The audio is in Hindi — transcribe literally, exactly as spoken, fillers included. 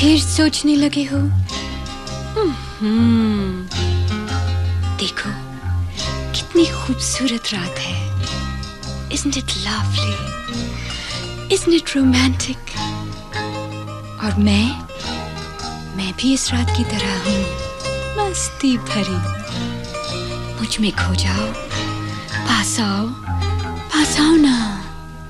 फिर सोचने लगे हो? हम्म, देखो कितनी खूबसूरत रात है। Isn't it lovely? Isn't it romantic? और मैं मैं भी इस रात की तरह हूँ, मस्ती भरी। मुझ में खो जाओ, पास आओ, पास आओ ना।